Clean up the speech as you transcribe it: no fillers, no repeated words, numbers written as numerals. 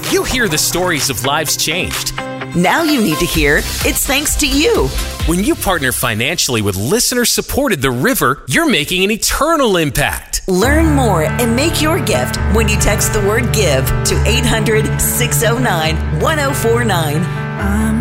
You hear the stories of lives changed. Now you need to hear it's thanks to you. When you partner financially with listener-supported The River, you're making an eternal impact. Learn more and make your gift when you text the word GIVE to 800-609-1049.